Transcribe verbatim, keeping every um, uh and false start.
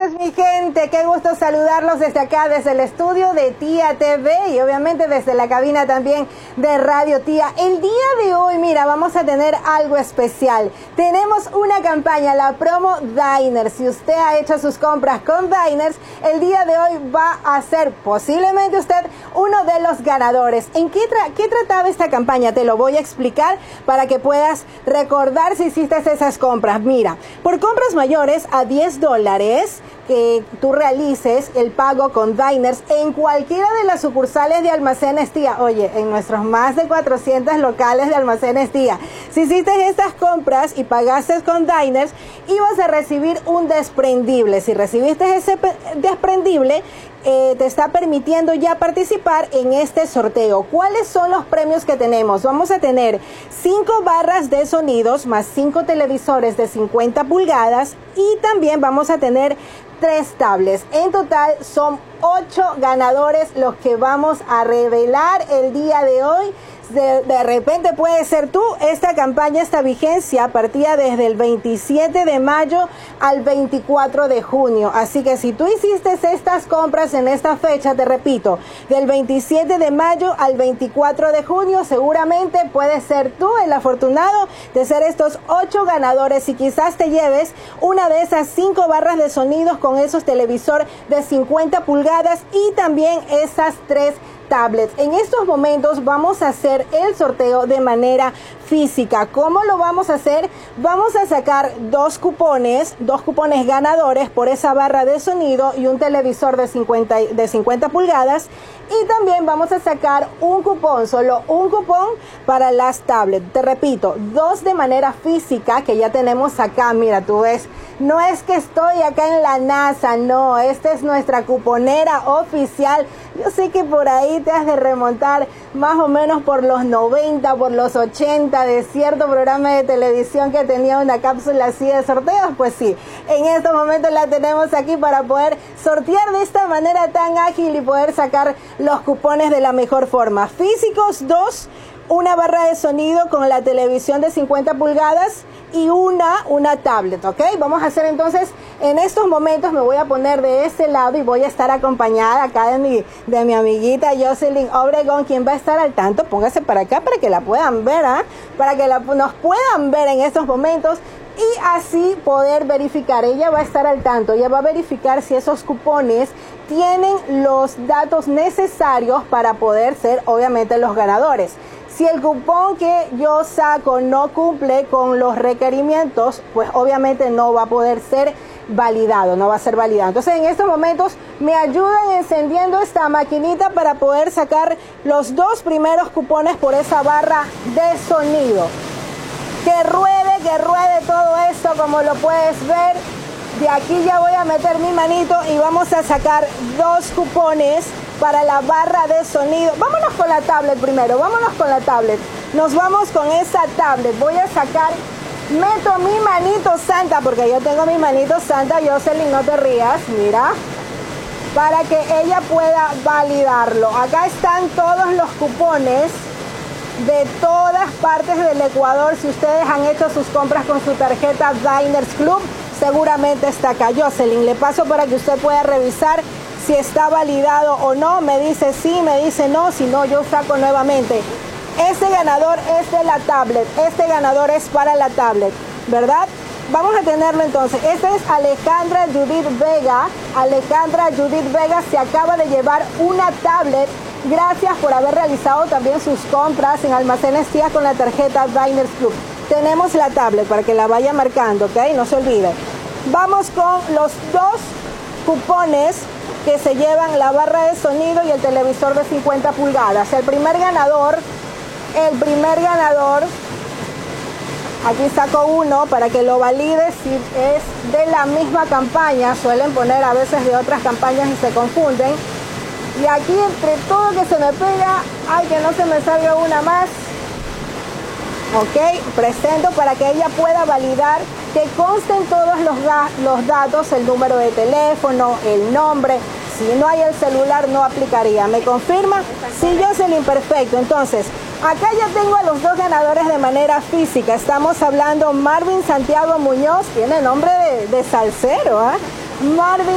tardes, mi gente, qué gusto saludarlos desde acá, desde el estudio de Tía T V y obviamente desde la cabina también de Radio Tía. El día de hoy, mira, vamos a tener algo especial. Tenemos una campaña, la promo Diners. Si usted ha hecho sus compras con Diners, el día de hoy va a ser posiblemente usted uno de los ganadores. ¿En qué, tra qué trataba esta campaña? Te lo voy a explicar para que puedas recordar si hiciste esas compras. Mira, por compras mayores a diez dólares que tú realices el pago con Diners en cualquiera de las sucursales de Almacenes Tía. Oye, en nuestros más de cuatrocientos locales de Almacenes Tía. Si hiciste estas compras y pagaste con Diners, ibas a recibir un desprendible. Si recibiste ese desprendible, Eh, te está permitiendo ya participar en este sorteo. ¿Cuáles son los premios que tenemos? Vamos a tener cinco barras de sonidos más cinco televisores de cincuenta pulgadas y también vamos a tener tres tablets. En total son ocho ganadores los que vamos a revelar el día de hoy. De, de repente puede ser tú. Esta campaña, esta vigencia partía desde el veintisiete de mayo al veinticuatro de junio. Así que si tú hiciste estas compras en esta fecha, te repito, del veintisiete de mayo al veinticuatro de junio, seguramente puedes ser tú el afortunado de ser estos ocho ganadores y quizás te lleves una de esas cinco barras de sonidos con esos televisor de cincuenta pulgadas y también esas tres tablets. En estos momentos vamos a hacer el sorteo de manera física. ¿Cómo lo vamos a hacer? Vamos a sacar dos cupones, dos cupones ganadores por esa barra de sonido y un televisor de cincuenta, de cincuenta pulgadas. Y también vamos a sacar un cupón, solo un cupón para las tablets. Te repito, dos de manera física que ya tenemos acá. Mira, tú ves, no es que estoy acá en la NASA, no, esta es nuestra cuponera oficial. Yo sé que por ahí te has de remontar más o menos por los noventa, por los ochenta, de cierto programa de televisión que tenía una cápsula así de sorteos. Pues sí, en estos momentos la tenemos aquí para poder sortear de esta manera tan ágil y poder sacar los cupones de la mejor forma. Físicos, dos, una barra de sonido con la televisión de cincuenta pulgadas y una, una tablet, ¿ok? Vamos a hacer entonces, en estos momentos me voy a poner de este lado y voy a estar acompañada acá de mi, de mi amiguita Jocelyn Obregón, quien va a estar al tanto. Póngase para acá para que la puedan ver, ¿ah? ¿eh? Para que la, nos puedan ver en estos momentos y así poder verificar. Ella va a estar al tanto, ella va a verificar si esos cupones tienen los datos necesarios para poder ser obviamente los ganadores. Si el cupón que yo saco no cumple con los requerimientos, pues obviamente no va a poder ser validado, no va a ser validado. Entonces en estos momentos me ayudan encendiendo esta maquinita para poder sacar los dos primeros cupones por esa barra de sonido. Que ruede, que ruede todo esto como lo puedes ver. De aquí ya voy a meter mi manito y vamos a sacar dos cupones para la barra de sonido. Vámonos con la tablet primero, vámonos con la tablet. Nos vamos con esa tablet. Voy a sacar, meto mi manito santa, porque yo tengo mi manito santa, Jocelyn, no te rías, mira, para que ella pueda validarlo. Acá están todos los cupones de todas partes del Ecuador. Si ustedes han hecho sus compras con su tarjeta Diners Club, seguramente está acá. Jocelyn, le paso para que usted pueda revisar si está validado o no. Me dice sí, me dice no, si no yo saco nuevamente. Este ganador es de la tablet, este ganador es para la tablet, ¿verdad? Vamos a tenerlo entonces. Esta es Alejandra Judith Vega. Alejandra Judith Vega se acaba de llevar una tablet. Gracias por haber realizado también sus compras en Almacenes Tía con la tarjeta Diners Club. Tenemos la tablet para que la vaya marcando, ¿ok? No se olvide. Vamos con los dos cupones que se llevan la barra de sonido y el televisor de cincuenta pulgadas. El primer ganador, el primer ganador, aquí saco uno para que lo valide si es de la misma campaña. Suelen poner a veces de otras campañas y se confunden. Y aquí entre todo que se me pega, ay, que no se me salga una más. Ok, presento para que ella pueda validar que consten todos los, los datos, el número de teléfono, el nombre. Si no hay el celular, no aplicaría. ¿Me confirma? Sí, Jocelyn, perfecto. Entonces, acá ya tengo a los dos ganadores de manera física. Estamos hablando Marvin Santiago Muñoz, tiene nombre de, de salsero, ¿ah? ¿eh? Marvin